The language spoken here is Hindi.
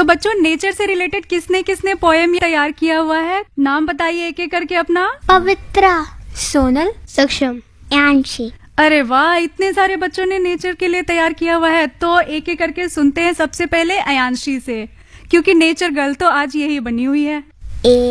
तो बच्चों, नेचर से रिलेटेड किसने किसने पोएम तैयार किया हुआ है? नाम बताइए एक एक करके अपना। पवित्रा, सोनल, सक्षम, यांशी। अरे वाह, इतने सारे बच्चों ने नेचर के लिए तैयार किया हुआ है। तो एक एक करके सुनते हैं सबसे पहले अयांशी से, क्योंकि नेचर गर्ल तो आज यही बनी हुई है।